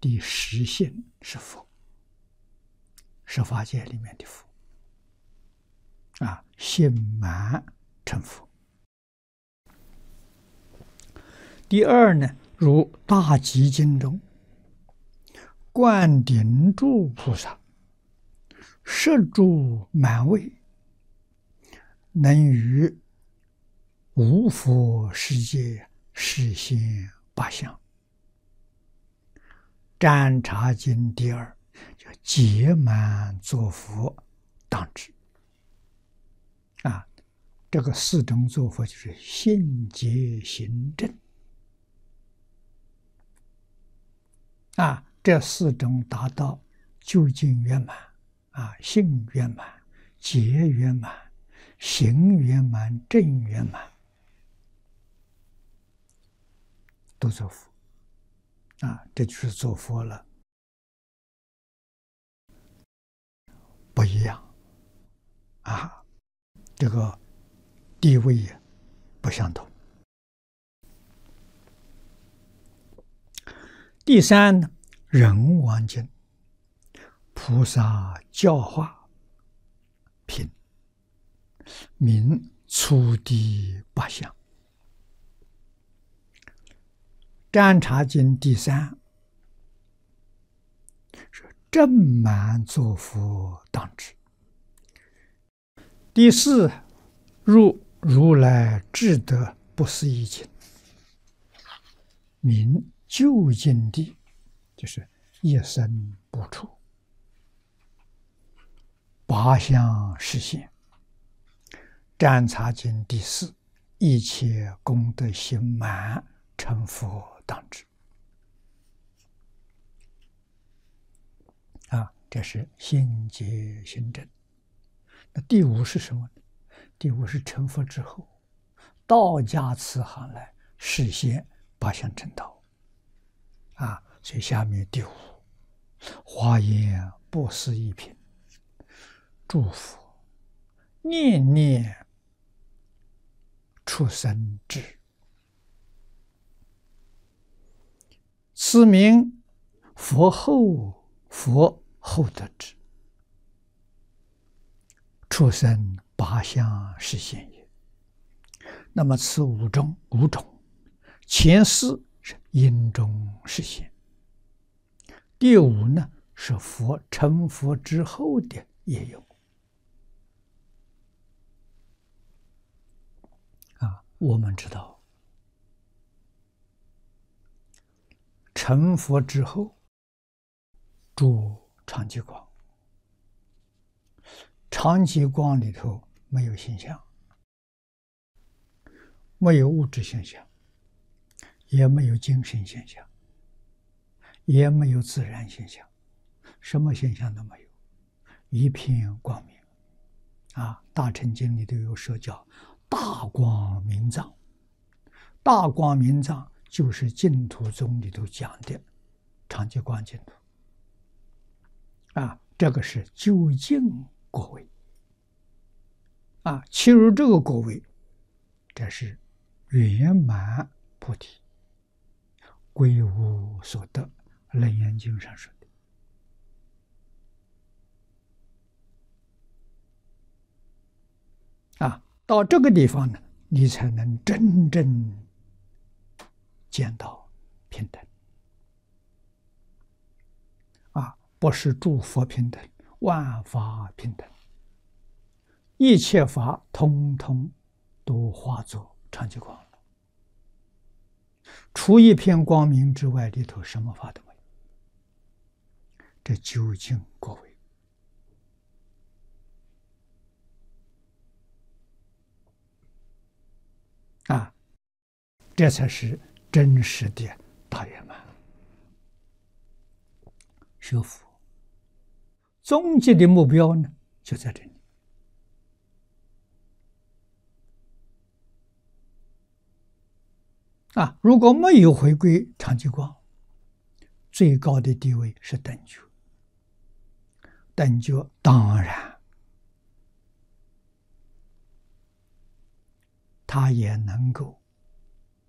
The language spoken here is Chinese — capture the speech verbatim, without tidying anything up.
的实性是佛，十法界里面的佛啊，心满成佛。第二呢，如大集经中，灌顶柱菩萨摄诸满位，能于无佛世界实现八相。占察经第二叫结满作佛当知啊，这个四种作佛就是信解行证啊，这四种达到究竟圆满啊，性圆满、结圆满、行圆满、正圆满，都作佛啊，这就是做佛了，不一样啊，这个地位也不相同。第三呢，人王经菩萨教化品，名初地八相。占察经第三是正满作佛当知。第四入如来智德不思议经，名究竟地，就是一生不出，八相实现。占察经第四，一切功德行满，成佛当知。啊，这是心结行证。那第五是什么呢？第五是成佛之后，道家慈航来实现八相正道。啊，所以下面第五，华严不思议品，祝福念念出生智，此名佛后佛后得智，出生八相实现也。那么此五种五种，前四是因中实现，第五呢是佛成佛之后的也有。啊，我们知道，成佛之后，住常寂光，常寂光里头没有形象，没有物质现象，也没有精神现象，也没有自然现象，什么现象都没有，一片光明。啊，大乘经里头有说叫大光明藏，大光明藏就是净土宗里头讲的常寂光净土。啊，这个是究竟果位。啊，切入这个果位，这是圆满菩提，归无所得，楞严经上说的。啊，到这个地方呢，你才能真正见到平等。啊，不是诸佛平等，万法平等，一切法通通都化作常寂光了，除一片光明之外，里头什么法都没有。这究竟果位。啊，这才是真实的大圆满。学佛终极的目标呢，就在这里。啊，如果没有回归常寂光，最高的地位是等觉。等觉当然，它也能够